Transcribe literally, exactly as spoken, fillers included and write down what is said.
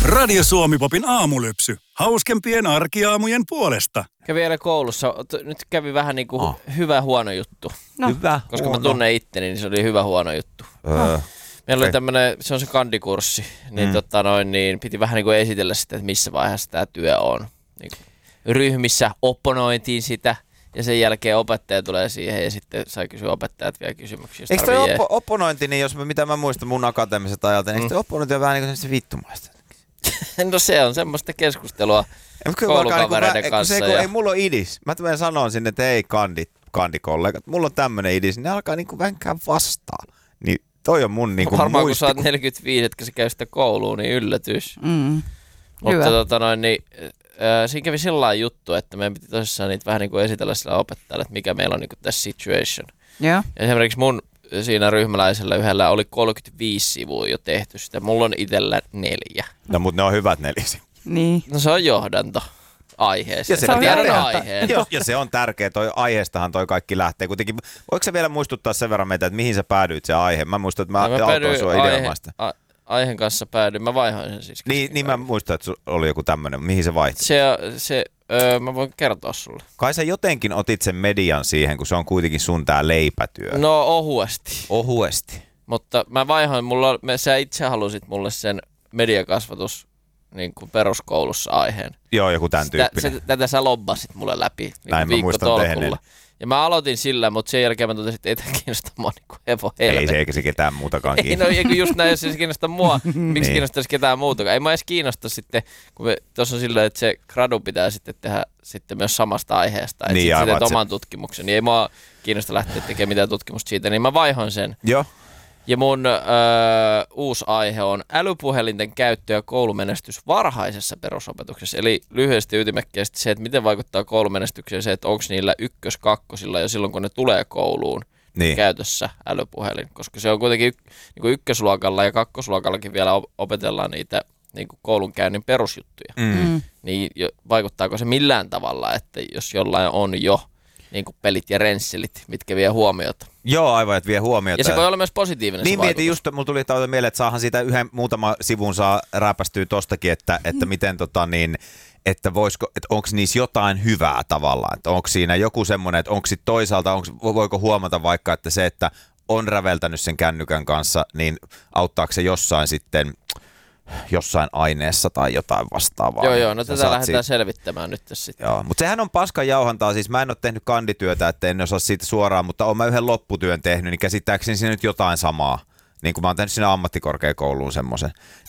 Radio Suomi-popin aamulypsy. Hauskempien arkiaamujen puolesta. Kävi vielä koulussa. Nyt kävi vähän niin kuin oh. hyvä huono juttu. No. Hyvä Koska huono. mä tunnen itteni, niin se oli hyvä huono juttu. Öö. Meillä oli tämmönen, se on se kandikurssi, niin, mm. tota noin, niin piti vähän niin kuin esitellä sitä, että missä vaiheessa tämä työ on. Niin ryhmissä opponointiin sitä ja sen jälkeen opettaja tulee siihen ja sitten sai kysyä opettajat vielä kysymyksiä. Eikö toi oppo- opponointi, niin jos mä, mitä mä muistan mun akateemiset ajalta, niin mm. eikö toi opponointi on vähän niin kuin se vittumaista? No se on semmoista keskustelua koulukavereiden niin kanssa. Se, kun ja... ei mulla ole idis. Mä tulen sanoa sinne, että hei kandit, kandikollegat, mulla on tämmönen idis, niin ne alkaa niinku vänkään vastaan. Niin toi on mun niinku varmaan muisti. kun sä oot neljäkymmentäviisi, etkä sä käy sitä kouluun, niin yllätys. Mm. Mutta tota noin, niin, äh, siinä kävi sellainen juttu, että meidän piti tosissaan niitä vähän niin kuin esitellä sillä opettajalle, että mikä meillä on niin kuin tässä situation. Yeah. Ja esimerkiksi mun siinä ryhmäläisellä yhdellä oli kolmekymmentäviisi sivua jo tehty sitä. Mulla on itsellä neljä. No mutta ne on hyvät nelisi. Niin. No se on johdanto aiheeseen. Ja se, se on tiedän aiheen. Ja, ja se on tärkeä, toi aiheestahan toi kaikki lähtee. Kuitenkin, voiko sä vielä muistuttaa sen verran meitä, että mihin sä päädyit se aihe? Mä muistan, että mä, no, mä autoin sua aihe, ideomaista. a, aiheen kanssa päädyin. Mä vaihoin sen siis. Niin, niin mä muistan, että oli joku tämmönen. Mihin se vaihti? Se, se öö, mä voin kertoa sulle. Kai sä jotenkin otit sen median siihen, kun se on kuitenkin sun tää leipätyö. No ohuesti. Ohuesti. Mutta mä vaihoin, mulla, me, sä itse halusit mulle sen mediakasvatus niin kuin peruskoulussa aiheen. Joo, joku tämän Sitä, tyyppinen. se, tätä sä lobbasit mulle läpi niin Näin mä muistan tehneen. Ja mä aloitin sillä, mutta sen jälkeen mä totesin, että ei tämä kiinnosta mua niin kuin hevo helvetti. Ei se eikä se ketään muutakaan Ei, kiinnosta. no eikö just näin, jos se kiinnostaa mua, miksi niin. kiinnostaisi ketään muutakaan. Ei mä edes kiinnosta sitten, kun tuossa on silleen, että se gradu pitää sitten tehdä sitten myös samasta aiheesta. Että niin, sitten aivan, teet se... oman tutkimuksen, niin ei mua kiinnosta lähteä tekemään mitään tutkimusta siitä, niin mä vaihoin sen. Joo. Ja mun öö, uusi aihe on älypuhelinten käyttö ja koulumenestys varhaisessa perusopetuksessa. Eli lyhyesti ytimekkäästi se, että miten vaikuttaa koulumenestykseen se, että onko niillä ykkös-kakkosilla jo silloin, kun ne tulee kouluun niin. käytössä älypuhelin. Koska se on kuitenkin niin kuin ykkösluokalla ja kakkosluokallakin vielä opetellaan niitä niin kuin koulunkäynnin perusjuttuja. Mm. Niin vaikuttaako se millään tavalla, että jos jollain on jo niin kuin pelit ja rensselit, mitkä vie huomiota. Joo, aivan, että vie huomiota. Ja se voi olla myös positiivinen niin se vaikutus. Mietin just, mulla tuli tauta mieleen, että saahan siitä yhden muutama sivun saa rääpästyä tostakin, että, että miten tota niin, että voisiko, että onko niissä jotain hyvää tavallaan, että onko siinä joku semmoinen, että onko sitten toisaalta, onko, voiko huomata vaikka, että se, että on räveltänyt sen kännykän kanssa, niin auttaako se jossain sitten jossain aineessa tai jotain vastaavaa. Joo, joo, no tätä lähdetään siitä selvittämään nyt sitten. Joo, mutta sehän on paskan jauhantaa, siis mä en ole tehnyt kandityötä, että en osaa siitä suoraan, mutta olen mä yhden lopputyön tehnyt, niin käsittääkseni siinä nyt jotain samaa, niin kuin mä oon tehnyt sinne ammattikorkeakouluun semmoisen.